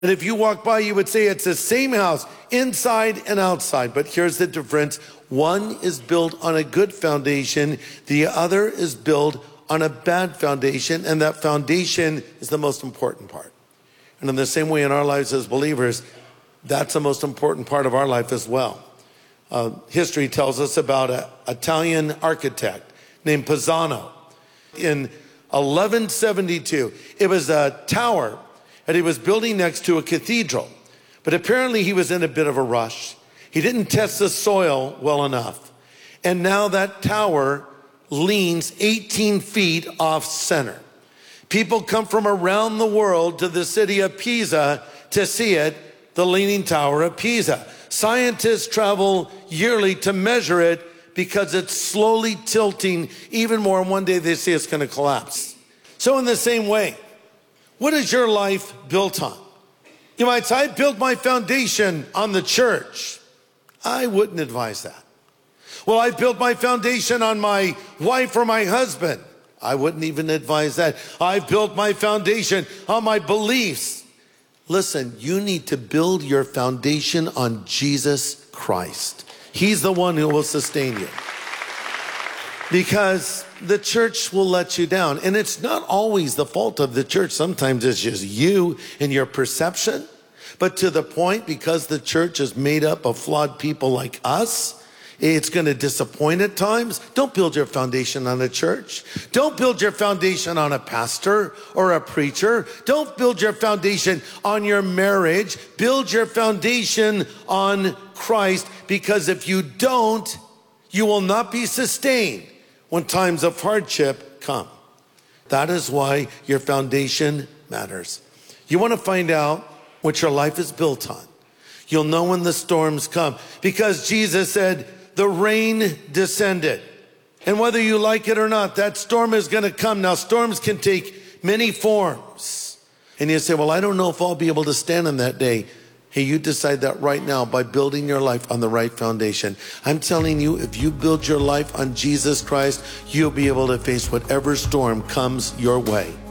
And if you walk by, you would say it's the same house, inside and outside. But here's the difference. One is built on a good foundation. The other is built on a bad foundation. And that foundation is the most important part. And in the same way in our lives as believers, that's the most important part of our life as well. History tells us about an Italian architect named Pisano. In 1172, it was a tower that he was building next to a cathedral. But apparently he was in a bit of a rush. He didn't test the soil well enough. And now that tower leans 18 feet off center. People come from around the world to the city of Pisa to see it, the Leaning Tower of Pisa. Scientists travel yearly to measure it because it's slowly tilting even more, and one day they say it's going to collapse. So in the same way, what is your life built on? You might say, I built my foundation on the church. I wouldn't advise that. Well, I built my foundation on my wife or my husband. I wouldn't even advise that. I built my foundation on my beliefs. Listen, you need to build your foundation on Jesus Christ. He's the one who will sustain you. Because the church will let you down. And it's not always the fault of the church. Sometimes it's just you and your perception. But to the point, because the church is made up of flawed people like us, it's going to disappoint at times. Don't build your foundation on a church. Don't build your foundation on a pastor or a preacher. Don't build your foundation on your marriage. Build your foundation on Christ, because if you don't, you will not be sustained when times of hardship come. That is why your foundation matters. You want to find out what your life is built on. You'll know when the storms come, because Jesus said, the rain descended. And whether you like it or not, that storm is going to come. Now, storms can take many forms. And you say, well, I don't know if I'll be able to stand on that day. Hey, you decide that right now by building your life on the right foundation. I'm telling you, if you build your life on Jesus Christ, you'll be able to face whatever storm comes your way.